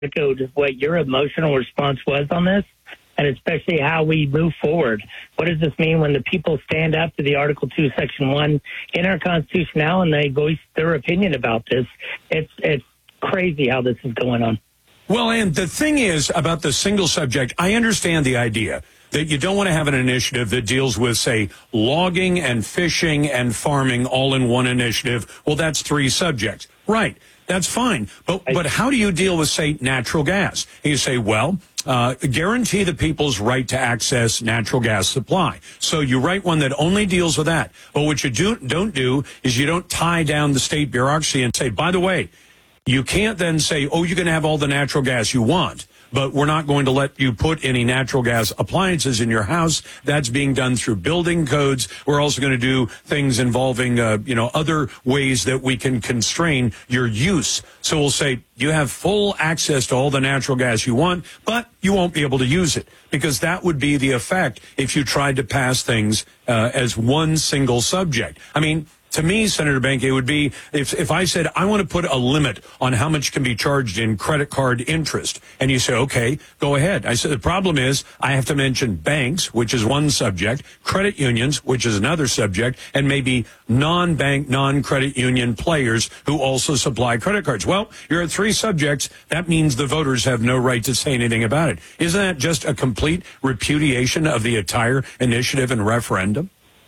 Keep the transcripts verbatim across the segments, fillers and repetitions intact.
echoed what your emotional response was on this, and especially how we move forward. What does this mean when the people stand up to the Article two, Section one in our Constitution now and they voice their opinion about this? It's it's crazy how this is going on. Well, and the thing is about the single subject, I understand the idea that you don't want to have an initiative that deals with, say, logging and fishing and farming all in one initiative. Well, that's three subjects. Right. That's fine. But but how do you deal with, say, natural gas? And you say, well, uh, guarantee the people's right to access natural gas supply. So you write one that only deals with that. But what you do, don't do is you don't tie down the state bureaucracy and say, by the way, you can't then say, oh, you can have all the natural gas you want, but we're not going to let you put any natural gas appliances in your house. That's being done through building codes. We're also going to do things involving, uh, you know, other ways that we can constrain your use. So we'll say you have full access to all the natural gas you want, but you won't be able to use it, because that would be the effect if you tried to pass things uh, as one single subject. I mean, to me, Senator Banky, it would be if if I said I want to put a limit on how much can be charged in credit card interest, and you say, okay, go ahead. I said the problem is I have to mention banks, which is one subject, credit unions, which is another subject, and maybe non-bank, non-credit union players who also supply credit cards. Well, you're at three subjects. That means the voters have no right to say anything about it. Isn't that just a complete repudiation of the entire initiative and referendum?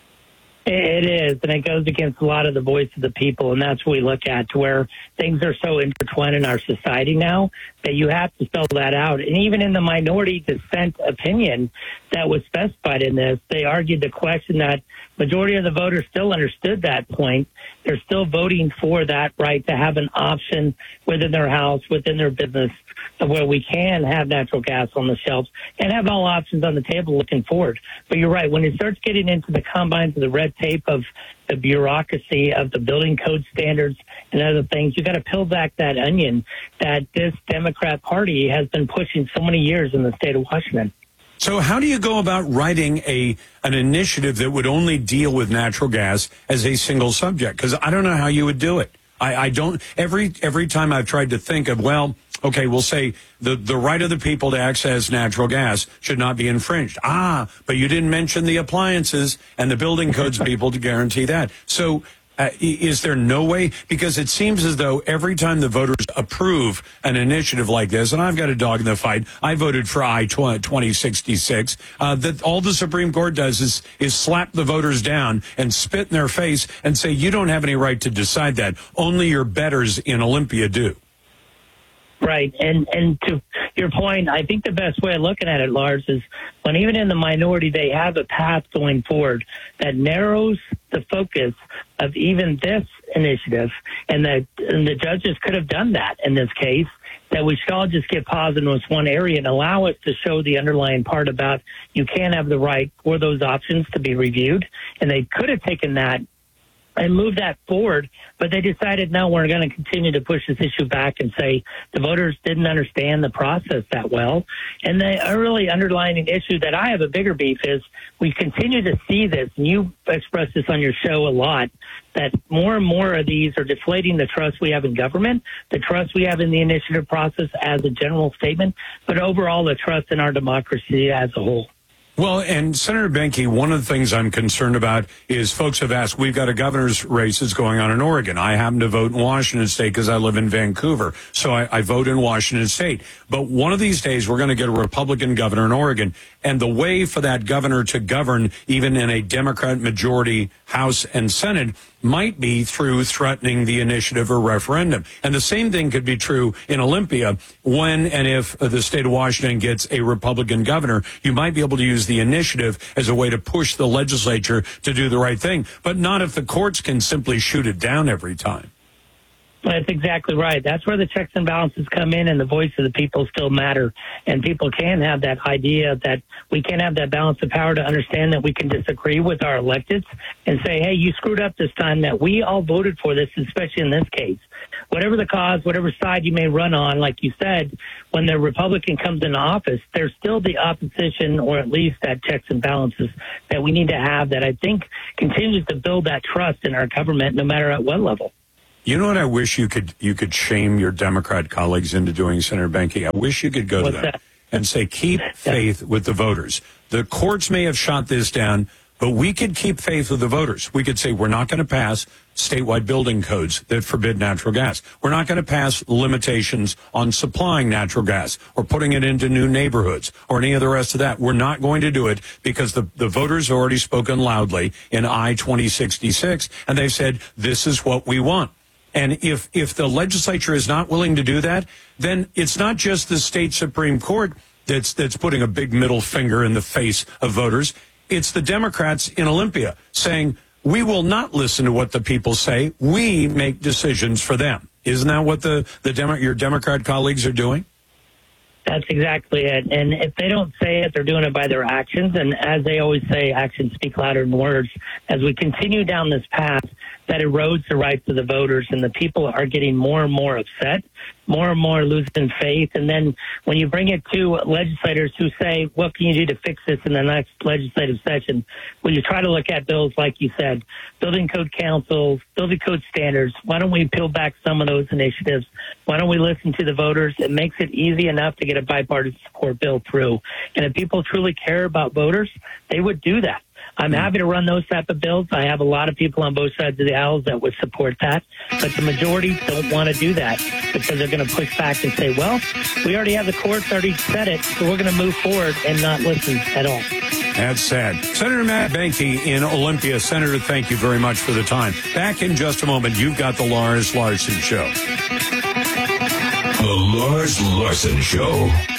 It is, and it goes against a lot of the voice of the people, and that's what we look at, to where things are so intertwined in our society now that you have to spell that out. And even in the minority dissent opinion that was specified in this, they argued the question that majority of the voters still understood that point. They're still voting for that right to have an option within their house, within their business, where we can have natural gas on the shelves and have all options on the table looking forward. But you're right, when it starts getting into the combines of the red tape of the bureaucracy of the building code standards and other things, you got to peel back that onion that this Democrat Party has been pushing so many years in the state of Washington. So how do you go about writing a an initiative that would only deal with natural gas as a single subject? Because I don't know how you would do it. I, I don't. Every every time I've tried to think of, well, okay, we'll say the, the right of the people to access natural gas should not be infringed. Ah, but you didn't mention the appliances and the building codes people to guarantee that. So uh, is there no way? Because it seems as though every time the voters approve an initiative like this, and I've got a dog in the fight, I voted for I twenty sixty-six, uh, that all the Supreme Court does is, is slap the voters down and spit in their face and say, you don't have any right to decide that. Only your betters in Olympia do. Right. And and to your point, I think the best way of looking at it, Lars, is when even in the minority, they have a path going forward that narrows the focus of even this initiative. And the, and the judges could have done that in this case, that we should all just get positive in this one area and allow us to show the underlying part about you can have the right for those options to be reviewed. And they could have taken that and move that forward, but they decided, no, we're going to continue to push this issue back and say the voters didn't understand the process that well. And the really underlying issue that I have a bigger beef is we continue to see this, and you expressed this on your show a lot, that more and more of these are deflating the trust we have in government, the trust we have in the initiative process as a general statement, but overall the trust in our democracy as a whole. Well, and Senator Banky, one of the things I'm concerned about is folks have asked, we've got a governor's race that's going on in Oregon. I happen to vote in Washington State because I live in Vancouver. So I, I vote in Washington State. But one of these days, we're going to get a Republican governor in Oregon. And the way for that governor to govern, even in a Democrat majority House and Senate, might be through threatening the initiative or referendum. And the same thing could be true in Olympia. When and if the state of Washington gets a Republican governor, you might be able to use the initiative as a way to push the legislature to do the right thing, but not if the courts can simply shoot it down every time. That's exactly right. That's where the checks and balances come in, and the voice of the people still matter. And people can have that idea that we can have that balance of power to understand that we can disagree with our electeds and say, hey, you screwed up this time, that we all voted for this, especially in this case. Whatever the cause, whatever side you may run on, like you said, when the Republican comes into office, there's still the opposition, or at least that checks and balances that we need to have, that I think continues to build that trust in our government no matter at what level. You know what I wish you could you could shame your Democrat colleagues into doing, Senator Benke? I wish you could go What's to them that? and say, keep faith with the voters. The courts may have shot this down, but we could keep faith with the voters. We could say we're not going to pass statewide building codes that forbid natural gas. We're not going to pass limitations on supplying natural gas or putting it into new neighborhoods or any of the rest of that. We're not going to do it because the, the voters have already spoken loudly in I twenty sixty-six, and they've said this is what we want. And if, if the legislature is not willing to do that, then it's not just the state Supreme Court that's, that's putting a big middle finger in the face of voters. It's the Democrats in Olympia saying, we will not listen to what the people say. We make decisions for them. Isn't that what the, the Demo- your Democrat colleagues are doing? That's exactly it. And if they don't say it, they're doing it by their actions. And as they always say, actions speak louder than words. As we continue down this path, that erodes the rights of the voters, and the people are getting more and more upset, more and more losing faith. And then when you bring it to legislators who say, what can you do to fix this in the next legislative session? When you try to look at bills, like you said, building code councils, building code standards, why don't we peel back some of those initiatives? Why don't we listen to the voters? It makes it easy enough to get a bipartisan support bill through. And if people truly care about voters, they would do that. I'm happy to run those type of bills. I have a lot of people on both sides of the aisle that would support that. But the majority don't want to do that because they're going to push back and say, well, we already have the courts already said it, so we're going to move forward and not listen at all. That's sad. Senator Matt Benke in Olympia. Senator, thank you very much for the time. Back in just a moment, you've got the Lars Larson Show. The Lars Larson Show.